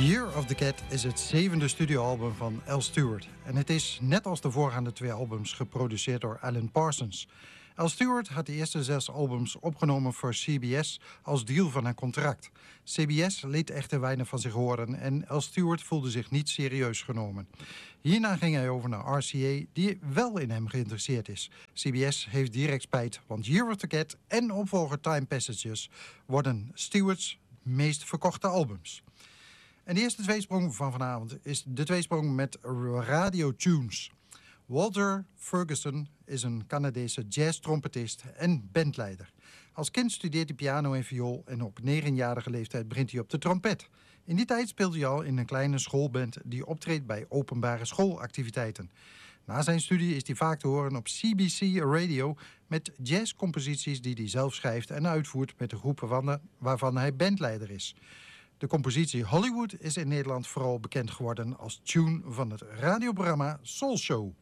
Year of the Cat is het 7e studioalbum van Al Stewart. En het is, net als de voorgaande 2 albums, geproduceerd door Alan Parsons. Al Stewart had de eerste 6 albums opgenomen voor CBS als deel van een contract. CBS liet echter weinig van zich horen en Al Stewart voelde zich niet serieus genomen. Hierna ging hij over naar RCA, die wel in hem geïnteresseerd is. CBS heeft direct spijt, want Year of the Cat en opvolger Time Passages worden Stewart's meest verkochte albums. En de eerste tweesprong van vanavond is de tweesprong met Radio Tunes. Walter Ferguson is een Canadese jazz-trompetist en bandleider. Als kind studeert hij piano en viool en op 9-jarige leeftijd begint hij op de trompet. In die tijd speelde hij al in een kleine schoolband die optreedt bij openbare schoolactiviteiten. Na zijn studie is hij vaak te horen op CBC Radio met jazzcomposities die hij zelf schrijft en uitvoert met de groepen waarvan hij bandleider is. De compositie Hollywood is in Nederland vooral bekend geworden als tune van het radioprogramma Soul Show.